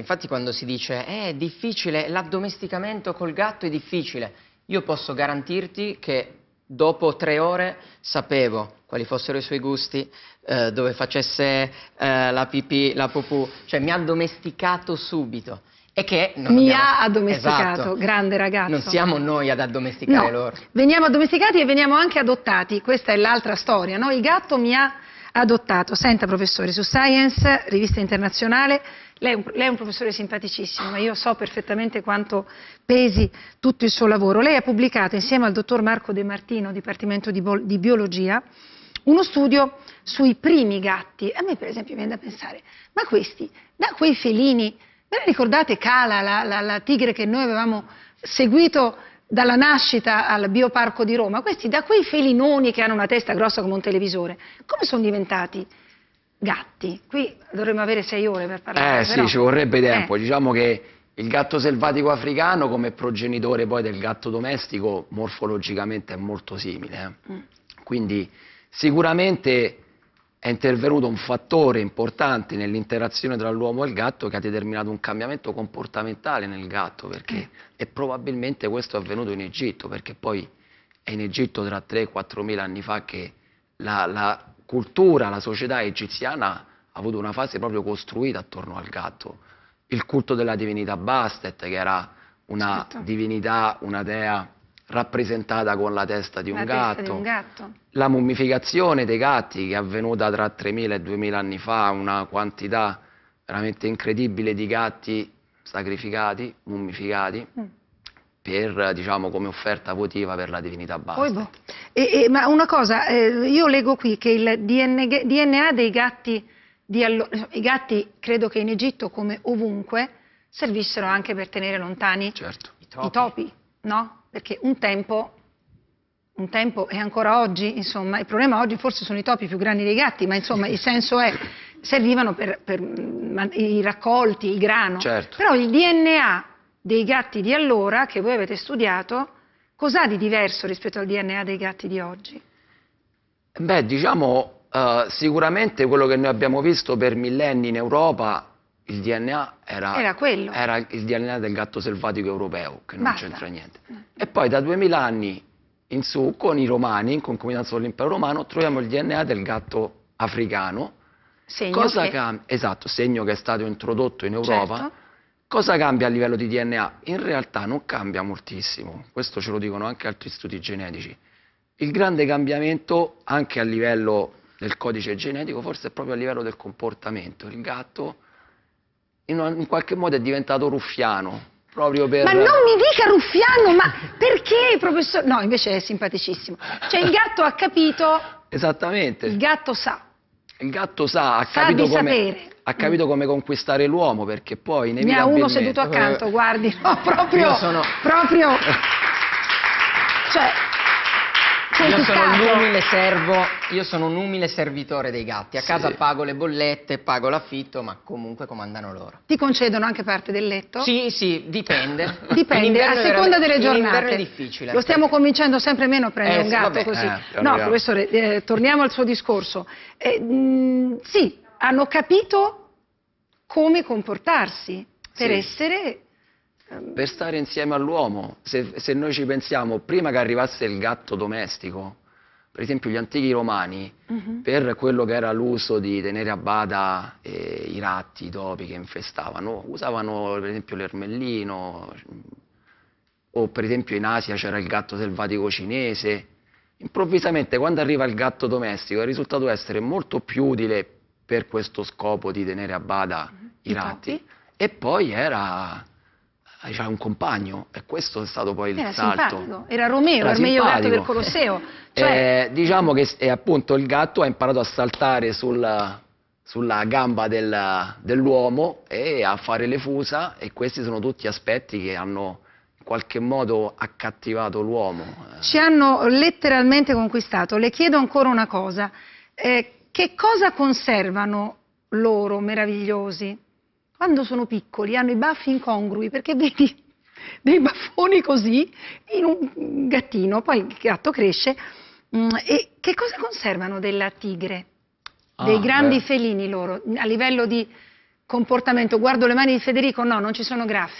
infatti quando si dice è difficile, l'addomesticamento col gatto è difficile, io posso garantirti che dopo 3 ore sapevo quali fossero i suoi gusti, dove facesse la pipì, la pupù, cioè mi ha addomesticato subito. E che non mi abbiamo... ha addomesticato, esatto. grande ragazzo. Non siamo noi ad addomesticare loro. Veniamo addomesticati e veniamo anche adottati, questa è l'altra storia, no? Il gatto mi ha adottato. Senta professore, su Science, rivista internazionale, lei è un professore simpaticissimo, ma io so perfettamente quanto pesi tutto il suo lavoro. Lei ha pubblicato insieme al dottor Marco De Martino, Dipartimento di Biologia, uno studio sui primi gatti. A me per esempio viene da pensare, ma questi, da quei felini, ve la ricordate Cala, la tigre che noi avevamo seguito dalla nascita al Bioparco di Roma? Questi da quei felinoni che hanno una testa grossa come un televisore, come sono diventati gatti? Qui dovremmo avere 6 ore per parlare. Sì, però... ci vorrebbe tempo. Diciamo che il gatto selvatico africano come progenitore poi del gatto domestico morfologicamente è molto simile. Quindi sicuramente è intervenuto un fattore importante nell'interazione tra l'uomo e il gatto che ha determinato un cambiamento comportamentale nel gatto, perché e probabilmente questo è avvenuto in Egitto, perché poi è in Egitto tra 3-4 mila anni fa che la cultura, la società egiziana ha avuto una fase proprio costruita attorno al gatto. Il culto della divinità Bastet, che era una divinità, una dea rappresentata con la testa di un gatto. La mummificazione dei gatti che è avvenuta tra 3.000 e 2.000 anni fa, una quantità veramente incredibile di gatti sacrificati, mummificati, per, diciamo, come offerta votiva per la divinità Bastet. Ma una cosa, io leggo qui che il DNA dei gatti di allora, i gatti credo che in Egitto come ovunque servissero anche per tenere lontani i topi, no? Perché un tempo e ancora oggi, insomma, il problema oggi forse sono i topi più grandi dei gatti, ma insomma il senso è, servivano per i raccolti, il grano. Però il DNA dei gatti di allora, che voi avete studiato, cos'ha di diverso rispetto al DNA dei gatti di oggi? Beh, diciamo, sicuramente quello che noi abbiamo visto per millenni in Europa, il DNA era quello. Era il DNA del gatto selvatico europeo, che non c'entra niente. E poi da 2000 anni in su, con i romani, in concomitanza con l'impero romano, troviamo il DNA del gatto africano. Segno segno che è stato introdotto in Europa. Cosa cambia a livello di DNA? In realtà non cambia moltissimo, questo ce lo dicono anche altri studi genetici. Il grande cambiamento, anche a livello del codice genetico, forse è proprio a livello del comportamento. Il gatto in qualche modo è diventato ruffiano, proprio per... Ma non mi dica ruffiano, ma perché, professore? No, invece è simpaticissimo. Cioè il gatto ha capito... Esattamente. Il gatto sa. Il gatto ha capito come conquistare l'uomo, perché poi inevitabilmente... Ne ha uno seduto accanto, guardi, no, proprio... Cioè... Io sono un umile servitore dei gatti, a casa pago le bollette, pago l'affitto, ma comunque comandano loro. Ti concedono anche parte del letto? Sì, dipende. Dipende, a seconda delle giornate. L'inverno è difficile. Lo stiamo convincendo sempre meno a prendere un gatto così. No, professore, torniamo al suo discorso. Sì, hanno capito come comportarsi per essere... Per stare insieme all'uomo. Se noi ci pensiamo, prima che arrivasse il gatto domestico, per esempio gli antichi romani, per quello che era l'uso di tenere a bada i ratti, i topi che infestavano, usavano per esempio l'ermellino, o per esempio in Asia c'era il gatto selvatico cinese. Improvvisamente quando arriva il gatto domestico è risultato essere molto più utile per questo scopo di tenere a bada i ratti, e poi era... C'era un compagno, e questo è stato poi il salto. Simpatico. Era Romeo, il meglio gatto del Colosseo. Diciamo che appunto il gatto ha imparato a saltare sulla gamba dell'uomo e a fare le fusa, e questi sono tutti aspetti che hanno in qualche modo accattivato l'uomo. Ci hanno letteralmente conquistato. Le chiedo ancora una cosa, che cosa conservano loro meravigliosi? Quando sono piccoli hanno i baffi incongrui, perché vedi dei baffoni così in un gattino, poi il gatto cresce. E che cosa conservano della tigre? Dei grandi felini loro, a livello di comportamento, guardo le mani di Federico, no, non ci sono graffi.